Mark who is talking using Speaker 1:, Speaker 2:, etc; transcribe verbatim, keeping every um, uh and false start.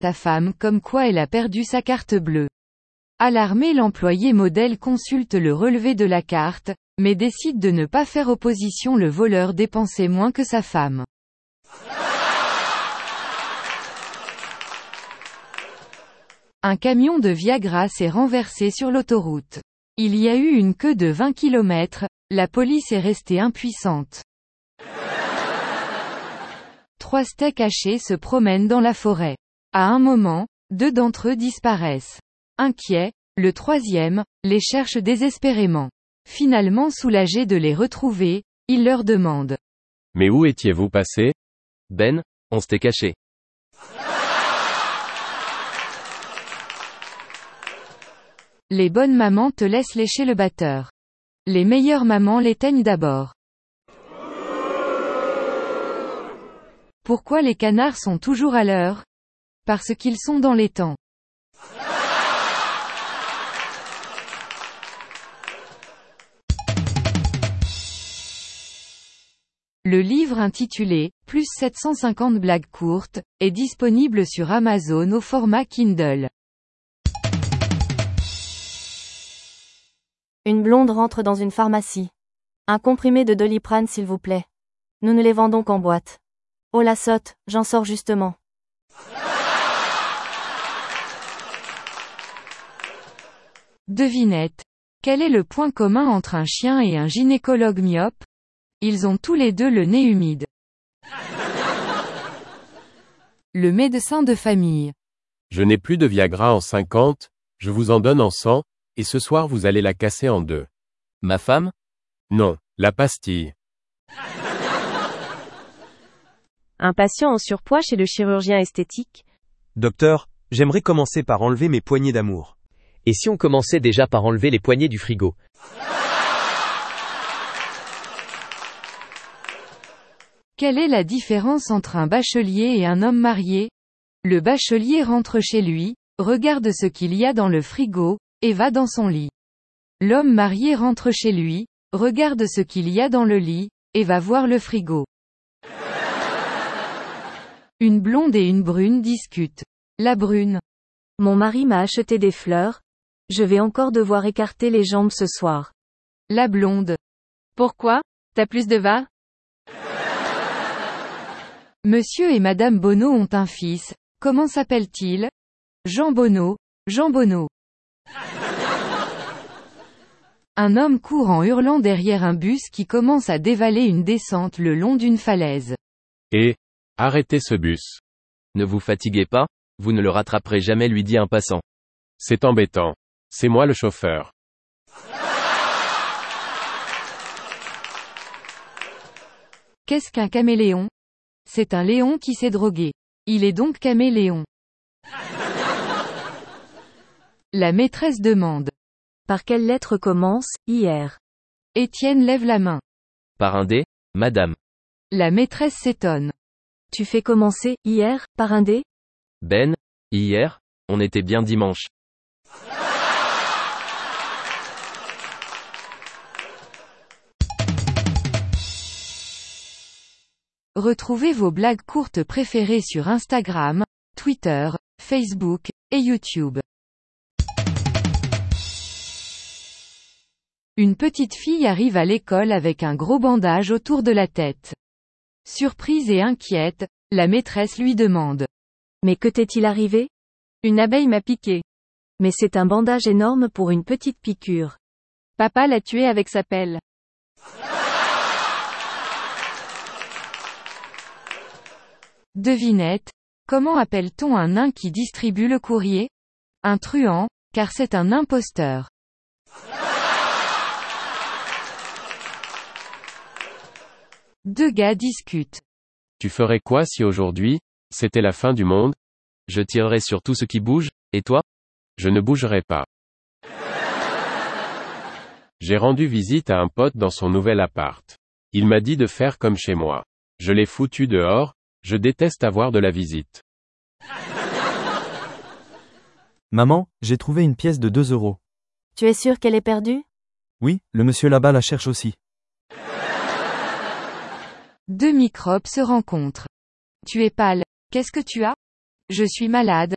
Speaker 1: ta femme comme quoi elle a perdu sa carte bleue. Alarmé, l'employé modèle consulte le relevé de la carte, mais décide de ne pas faire opposition. Le voleur dépensait moins que sa femme. Un camion de Viagra s'est renversé sur l'autoroute. Il y a eu une queue de vingt kilomètres, la police est restée impuissante. Trois steaks hachés se promènent dans la forêt. À un moment, deux d'entre eux disparaissent. Inquiet, le troisième les cherche désespérément. Finalement soulagé de les retrouver, il leur demande.
Speaker 2: Mais où étiez-vous passé?
Speaker 3: Ben, on s'était caché.
Speaker 1: Les bonnes mamans te laissent lécher le batteur. Les meilleures mamans l'éteignent d'abord. Pourquoi les canards sont toujours à l'heure? Parce qu'ils sont dans les temps. Le livre intitulé « Plus sept cent cinquante blagues courtes » est disponible sur Amazon au format Kindle.
Speaker 4: Une blonde rentre dans une pharmacie. Un comprimé de Doliprane s'il vous plaît. Nous ne les vendons qu'en boîte. Oh la sotte, j'en sors justement.
Speaker 1: Devinette. Quel est le point commun entre un chien et un gynécologue myope? Ils ont tous les deux le nez humide. Le médecin de famille.
Speaker 2: Je n'ai plus de Viagra en cinquante, je vous en donne en cent, et ce soir vous allez la casser en deux.
Speaker 3: Ma femme?
Speaker 2: Non, la pastille.
Speaker 5: Un patient en surpoids chez le chirurgien esthétique.
Speaker 6: Docteur, j'aimerais commencer par enlever mes poignées d'amour.
Speaker 3: Et si on commençait déjà par enlever les poignées du frigo?
Speaker 1: Quelle est la différence entre un bachelier et un homme marié? Le bachelier rentre chez lui, regarde ce qu'il y a dans le frigo, et va dans son lit. L'homme marié rentre chez lui, regarde ce qu'il y a dans le lit, et va voir le frigo. Une blonde et une brune discutent. La brune.
Speaker 4: Mon mari m'a acheté des fleurs. Je vais encore devoir écarter les jambes ce soir.
Speaker 1: La blonde.
Speaker 5: Pourquoi? T'as plus de va?
Speaker 1: Monsieur et Madame Bonneau ont un fils. Comment s'appelle-t-il? Jean Bonneau. Jean Bonneau. Un homme court en hurlant derrière un bus qui commence à dévaler une descente le long d'une falaise.
Speaker 2: Et, arrêtez ce bus.
Speaker 3: Ne vous fatiguez pas, vous ne le rattraperez jamais, lui dit un passant.
Speaker 2: C'est embêtant. C'est moi le chauffeur.
Speaker 1: Qu'est-ce qu'un caméléon? C'est un léon qui s'est drogué. Il est donc caméléon. La maîtresse demande.
Speaker 4: Par quelle lettre commence, hier?
Speaker 1: Étienne lève la main.
Speaker 3: Par un D, madame.
Speaker 1: La maîtresse s'étonne.
Speaker 4: Tu fais commencer, hier, par un D?
Speaker 3: Ben, hier, on était bien dimanche.
Speaker 1: Retrouvez vos blagues courtes préférées sur Instagram, Twitter, Facebook, et YouTube. Une petite fille arrive à l'école avec un gros bandage autour de la tête. Surprise et inquiète, la maîtresse lui demande.
Speaker 4: Mais que t'est-il arrivé?
Speaker 5: Une abeille m'a piqué.
Speaker 4: Mais c'est un bandage énorme pour une petite piqûre.
Speaker 5: Papa l'a tué avec sa pelle.
Speaker 1: Devinette. Comment appelle-t-on un nain qui distribue le courrier? Un truand, car c'est un imposteur. Deux gars discutent.
Speaker 2: Tu ferais quoi si aujourd'hui, c'était la fin du monde?
Speaker 3: Je tirerais sur tout ce qui bouge, et toi?
Speaker 2: Je ne bougerai pas. J'ai rendu visite à un pote dans son nouvel appart. Il m'a dit de faire comme chez moi. Je l'ai foutu dehors, je déteste avoir de la visite.
Speaker 6: Maman, j'ai trouvé une pièce de deux euros.
Speaker 4: Tu es sûr qu'elle est perdue?
Speaker 6: Oui, le monsieur là-bas la cherche aussi.
Speaker 1: Deux microbes se rencontrent. Tu es pâle. Qu'est-ce que tu as? Je suis malade,